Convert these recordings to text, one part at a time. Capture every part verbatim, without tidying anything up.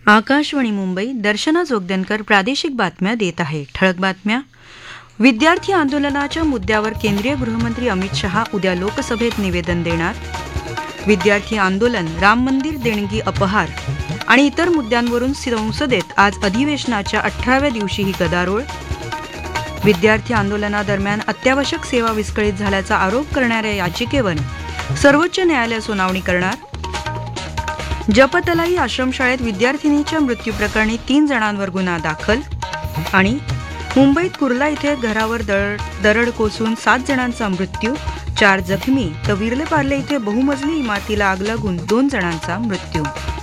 आकाशवाणी मुंबई. दर्शना जोगदनकर प्रादेशिक बातम्या देत आहे. ठळक बातम्या. विद्यार्थी आंदोलनाच्या मुद्द्यावर केंद्रीय गृहमंत्री अमित शहा उद्या लोकसभेत निवेदन देणार. विद्यार्थी आंदोलन, राम मंदिर देणगी अपहार आणि इतर मुद्द्यांवरून संसदेत आज अधिवेशनाच्या अठराव्या दिवशीही गदारोळ. विद्यार्थी आंदोलनादरम्यान अत्यावश्यक सेवा विस्कळीत झाल्याचा आरोप करणाऱ्या याचिकेवर सर्वोच्च न्यायालय सुनावणी करणार. जपतलाई आश्रमशाळेत विद्यार्थिनीच्या मृत्यूप्रकरणी तीन जणांवर गुन्हा दाखल. आणि मुंबईत कुर्ला इथे घरावर दरड कोसळून सात जणांचा मृत्यू, चार जखमी, तर विरले पार्ले इथे बहुमजली इमारतीला आग लागून दोन जणांचा मृत्यू.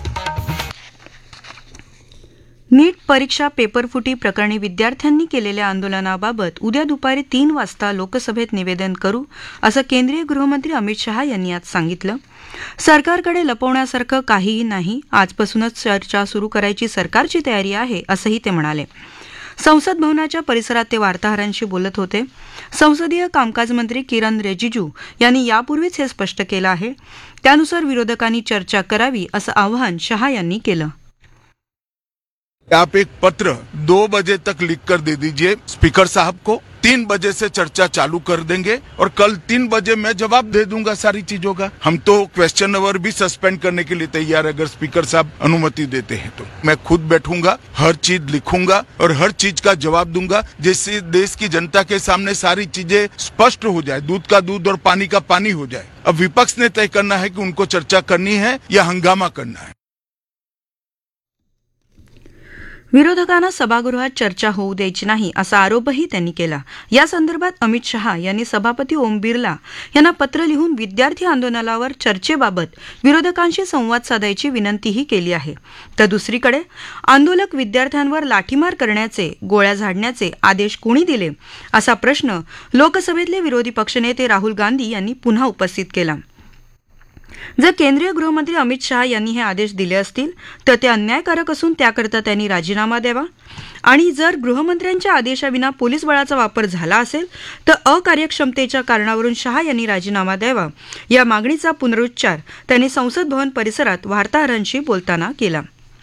नीट परीक्षा पेपरफुटी प्रकरणी विद्यार्थ्यांनी केलेल्या आंदोलनाबाबत उद्या दुपारी तीन वाजता लोकसभेत निवेदन करू, असं केंद्रीय गृहमंत्री अमित शहा यांनी आज सांगितलं. सरकारकडे लपवण्यासारखं काहीही नाही. आजपासूनच चर्चा सुरू करायची सरकारची तयारी आहे, असंही ते म्हणाले. संसद भवनाच्या परिसरात ते वार्ताहरांशी बोलत होते. संसदीय कामकाज मंत्री किरण रिजिजू यांनी यापूर्वीच हे स्पष्ट केलं आहे. त्यानुसार विरोधकांनी चर्चा करावी, असं आवाहन शहा यांनी केलं. आप एक पत्र दो बजे तक लिख कर दे दीजिए स्पीकर साहब को. तीन बजे से चर्चा चालू कर देंगे और कल तीन बजे मैं जवाब दे दूंगा सारी चीजों का. हम तो क्वेश्चन आवर भी सस्पेंड करने के लिए तैयार है अगर स्पीकर साहब अनुमति देते हैं तो. मैं खुद बैठूंगा, हर चीज लिखूंगा और हर चीज का जवाब दूंगा, जिससे देश की जनता के सामने सारी चीजें स्पष्ट हो जाए, दूध का दूध और पानी का पानी हो जाए. अब विपक्ष ने तय करना है कि उनको चर्चा करनी है या हंगामा करना है. विरोधकांना सभागृहात चर्चा होऊ द्यायची नाही, असा आरोपही त्यांनी केला. या संदर्भात अमित शहा यांनी सभापती ओम बिर्ला यांना पत्र लिहून विद्यार्थी आंदोलनावर चर्चेबाबत विरोधकांशी संवाद साधायची विनंतीही केली आहे. तर दुसरीकडे आंदोलक विद्यार्थ्यांवर लाठीमार करण्याचे, गोळ्या झाडण्याचे आदेश कोणी दिले, असा प्रश्न लोकसभेतले विरोधी पक्षनेते राहुल गांधी यांनी पुन्हा उपस्थित केला. जर केंद्रीय गृहमंत्री अमित शहा यांनी हे आदेश दिले असतील तर ते अन्यायकारक असून त्याकरता त्यांनी राजीनामा द्यावा. आणि जर गृहमंत्र्यांच्या आदेशाविना पोलीस बळाचा वापर झाला असेल तर अकार्यक्षमतेच्या कारणावरून शहा यांनी राजीनामा द्यावा, या मागणीचा पुनरुच्चार त्यांनी संसद भवन परिसरात वार्ताहरांशी बोलताना केला.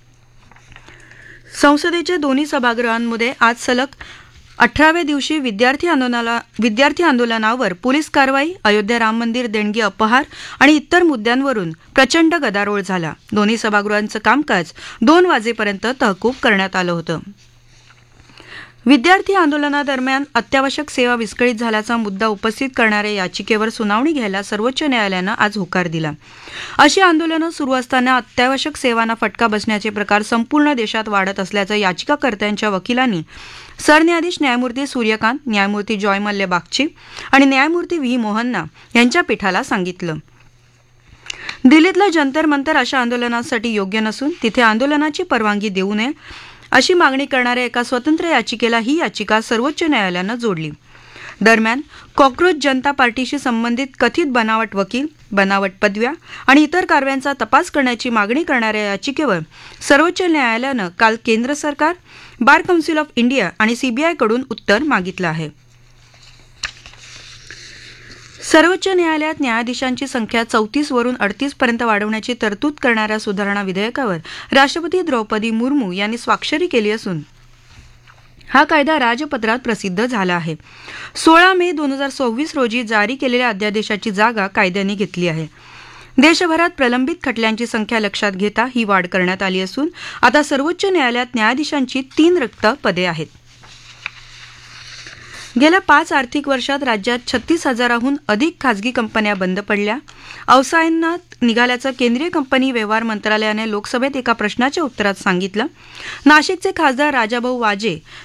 संसदेच्या दोन्ही सभागृहांमध्ये आज सलग अठराव्या दिवशी विद्यार्थी आंदोलनाला विद्यार्थी आंदोलनावर पोलीस कारवाई, अयोध्या राम मंदिर देणगी अपहार आणि इतर मुद्द्यांवरून प्रचंड गदारोळ झाला. दोन्ही सभागृहांचं कामकाज दोन वाजेपर्यंत तहकूब करण्यात आलं होतं. विद्यार्थी आंदोलनादरम्यान अत्यावश्यक सेवा विस्कळीत झाल्याचा मुद्दा उपस्थित करणाऱ्या याचिकेवर सुनावणी घ्यायला सर्वोच्च न्यायालयानं आज होकार दिला. अशी आंदोलनं सुरू असताना अत्यावश्यक सेवांना फटका बसण्याचे प्रकार संपूर्ण देशात वाढत असल्याचं याचिकाकर्त्यांच्या वकिलांनी सरन्यायाधीश न्यायमूर्ती सूर्यकांत, न्यायमूर्ती जॉय मल्ल्या बागची आणि न्यायमूर्ती व्ही मोहन्ना यांच्या पीठाला सांगितलं. दिल्लीतलं जंतर मंतर अशा आंदोलनासाठी योग्य नसून तिथे आंदोलनाची परवानगी देऊ नये, अशी मागणी करणाऱ्या एका स्वतंत्र याचिकेला ही याचिका सर्वोच्च न्यायालयानं जोडली. दरम्यान कॉक्रोच जनता पार्टीशी संबंधित कथित बनावट वकील, बनावट पदव्या आणि इतर कारवायांचा तपास करण्याची मागणी करणाऱ्या याचिकेवर सर्वोच्च न्यायालयानं काल केंद्र सरकार, बार कौन्सिल ऑफ इंडिया आणि सीबीआयकडून उत्तर मागितलं आहे. सर्वोच्च न्यायालयात न्यायाधीशांची संख्या चौतीस वरून अडतीस पर्यंत वाढवण्याची तरतूद करणाऱ्या सुधारणा विधेयकावर राष्ट्रपती द्रौपदी मुर्मू यांनी स्वाक्षरी केली असून हा कायदा राजपत्रात प्रसिद्ध झाला आहे. सोळा मे दोन हजार सव्वीस रोजी जारी केलेल्या अध्यादेशाची जागा कायद्याने घेतली आहे. देशभरात प्रलंबित खटल्यांची संख्या लक्षात घेता ही वाढ करण्यात आली असून आता सर्वोच्च न्यायालयात न्यायाधीशांची तीन रिक्त पदे आहेत. गेल्या पाच आर्थिक वर्षात राज्यात छत्तीस हजाराहून अधिक खासगी कंपन्या बंद पडल्या. अवसायांनात निघाल्याचं केंद्रीय कंपनी व्यवहार मंत्रालयाने लोकसभेत एका प्रश्नाच्या उत्तरात सांगितलं. नाशिकचे खासदार राजाभाऊ वाजे